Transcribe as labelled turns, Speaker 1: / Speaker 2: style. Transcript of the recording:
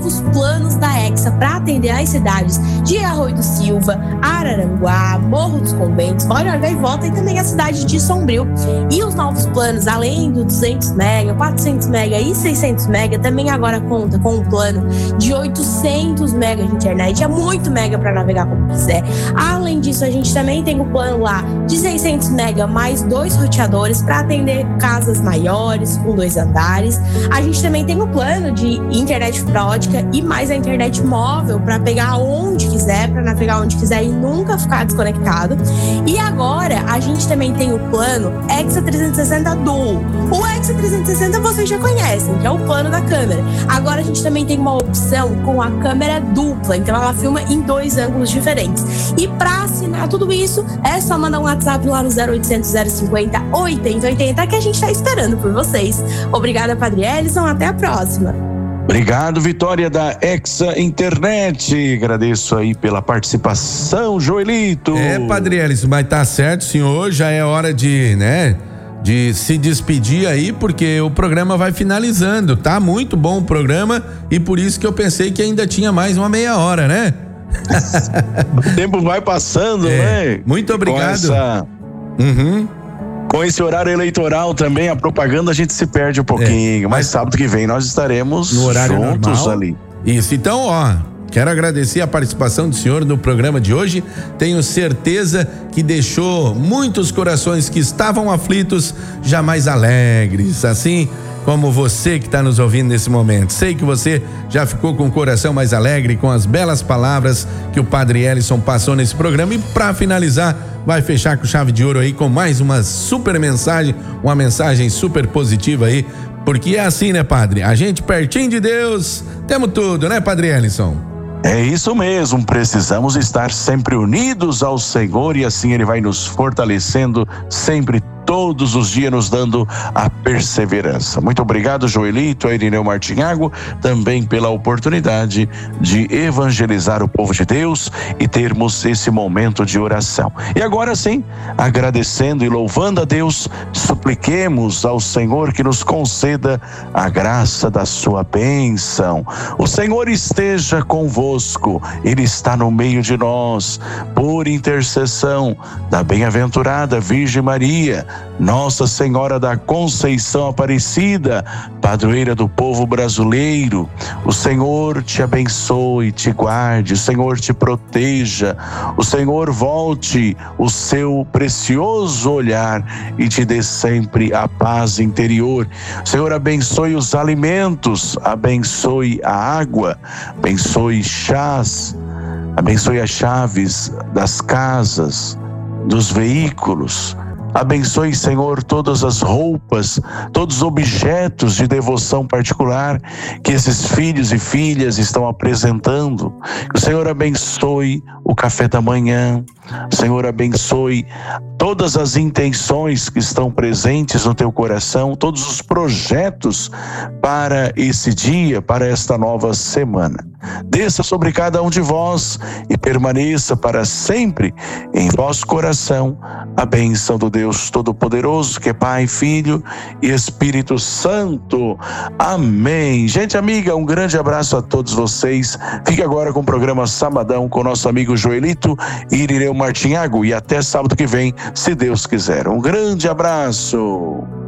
Speaker 1: novos planos da Hexa para atender as cidades de Arroio do Silva, Araranguá, Morro dos Conventos, Balneário Gaivota e também a cidade de Sombrio. E os novos planos, além do 200 MB, 400 MB e 600 MB, também agora conta com um plano de 800 MB de internet. É muito mega para navegar como quiser. Além disso, a gente também tem o plano lá de 600 MB mais 2 roteadores para atender casas maiores, com 2 andares. A gente também tem o plano de internet fibra ótica e mais a internet móvel para pegar onde quiser, para navegar onde quiser e nunca ficar desconectado. E agora a gente também tem o plano Hexa 360 Duo. O Hexa 360 vocês já conhecem, que é o plano da câmera. Agora a gente também tem uma opção com a câmera dupla, então ela filma em 2 ângulos diferentes. E para assinar tudo isso, é só mandar um WhatsApp lá no 0800 050 8080 que a gente está esperando por vocês. Obrigada, Padre Ellison, até a próxima.
Speaker 2: Obrigado, Vitória da Hexa Internet. Agradeço aí pela participação, Joelito.
Speaker 3: Padre Ellison, mas tá certo, senhor, já é hora de se despedir aí, porque o programa vai finalizando. Tá muito bom o programa e por isso que eu pensei que ainda tinha mais uma meia hora, né?
Speaker 2: O tempo vai passando, né?
Speaker 3: Muito obrigado.
Speaker 2: Com esse horário eleitoral também, a propaganda a gente se perde um pouquinho. Mas sábado que vem nós estaremos
Speaker 3: no horário
Speaker 2: juntos
Speaker 3: normal.
Speaker 2: Ali.
Speaker 3: Isso, então, quero agradecer a participação do senhor no programa de hoje. Tenho certeza que deixou muitos corações que estavam aflitos já mais alegres, assim como você que está nos ouvindo nesse momento. Sei que você já ficou com o coração mais alegre com as belas palavras que o Padre Ellison passou nesse programa. E para finalizar, vai fechar com chave de ouro aí com mais uma super mensagem, uma mensagem super positiva aí, porque é assim, né, Padre? A gente pertinho de Deus, temos tudo, né, Padre Ellison?
Speaker 2: É isso mesmo, precisamos estar sempre unidos ao Senhor e assim Ele vai nos fortalecendo sempre, todos os dias nos dando a perseverança. Muito obrigado, Joelito, a Irineu Martinhago, também pela oportunidade de evangelizar o povo de Deus e termos esse momento de oração. E agora sim, agradecendo e louvando a Deus, supliquemos ao Senhor que nos conceda a graça da sua bênção. O Senhor esteja convosco, Ele está no meio de nós, por intercessão da bem-aventurada Virgem Maria, Nossa Senhora da Conceição Aparecida, padroeira do povo brasileiro. O Senhor te abençoe, te guarde, o Senhor te proteja, o Senhor volte o seu precioso olhar e te dê sempre a paz interior. O Senhor abençoe os alimentos, abençoe a água, abençoe chás, abençoe as chaves das casas, dos veículos. Abençoe, Senhor, todas as roupas, todos os objetos de devoção particular que esses filhos e filhas estão apresentando. Que o Senhor abençoe o café da manhã. O Senhor abençoe todas as intenções que estão presentes no teu coração, todos os projetos para esse dia, para esta nova semana. Desça sobre cada um de vós e permaneça para sempre em vosso coração a bênção do Deus Todo-Poderoso, que é Pai, Filho e Espírito Santo. Amém. Gente amiga, um grande abraço a todos vocês. Fique agora com o programa Sabadão com nosso amigo Joelito e Irineu Martinhago, e até sábado que vem, se Deus quiser. Um grande abraço.